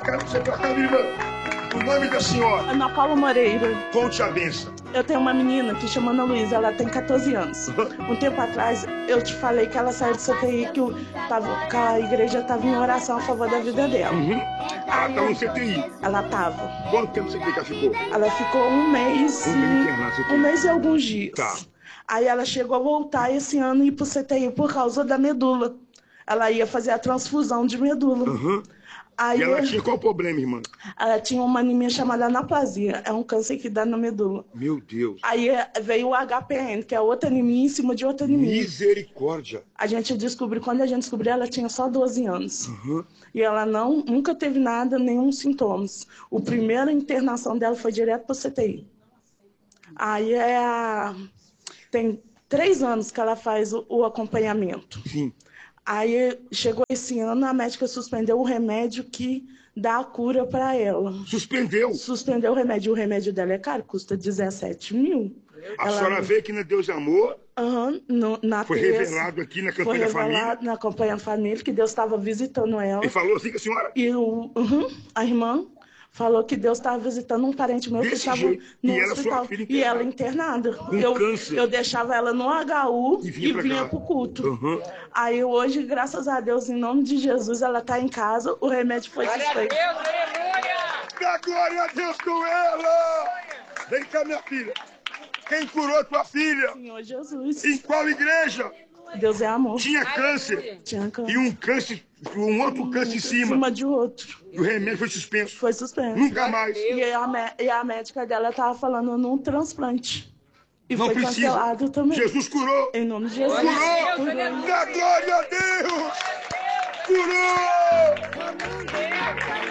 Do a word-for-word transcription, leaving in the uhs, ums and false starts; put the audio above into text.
cara, você tocar, minha irmã. O nome da senhora? Ana Paula Moreira. Conte a benção. Eu tenho uma menina que chama Ana Luísa, ela tem quatorze anos. Um tempo atrás, eu te falei que ela saiu do C T I, que, o, tava, que a igreja estava em oração a favor da vida dela. Uhum. Ela estava no C T I? Ela estava. Quanto tempo você que ela ficou? Ela ficou um mês, um, mês internado, um mês e alguns dias. Tá. Aí ela chegou a voltar esse ano e ir pro C T I por causa da medula. Ela ia fazer a transfusão de medula. Uhum. Aí, e ela tinha qual problema, irmã? Ela tinha uma anemia chamada anaplasia. É um câncer que dá na medula. Meu Deus. Aí veio o H P N, que é outra anemia em cima de outra anemia. Misericórdia. A gente descobriu, quando a gente descobriu, ela tinha só doze anos. Uhum. E ela não, nunca teve nada, nenhum sintomas. O primeiro internação dela foi direto para o C T I. Aí é a... tem três anos que ela faz o, o acompanhamento. Sim. Aí chegou esse ano, a médica suspendeu o remédio que dá a cura para ela. Suspendeu? Suspendeu o remédio. O remédio dela é caro, custa dezessete mil. A ela... senhora vê que na Deus é Amor uhum, no, na foi terça, revelado aqui na Campanha foi da Família. revelado na Campanha da Família, que Deus estava visitando ela. E falou assim com a senhora? E o, uhum, a irmã falou que Deus estava visitando um parente meu Desse que estava jeito. no e hospital. Ela e ela internada. Com eu, câncer. eu deixava ela no H U e vinha, e vinha pro culto. Uhum. Aí hoje, graças a Deus, em nome de Jesus, ela está em casa, o remédio foi suspenso. Dá glória a Deus com ela! Vem cá, minha filha. Quem curou tua filha? Senhor Jesus. Em qual igreja? Deus é amor. Tinha câncer. Tinha câncer. E um câncer, um outro câncer em cima. Em cima de outro. E o remédio foi suspenso. Foi suspenso. Nunca mais. E a, e a médica dela estava falando num transplante. E não foi precisa. Cancelado também. Jesus curou. Em nome de Jesus. Curou. curou. Dá glória a Deus. Curou.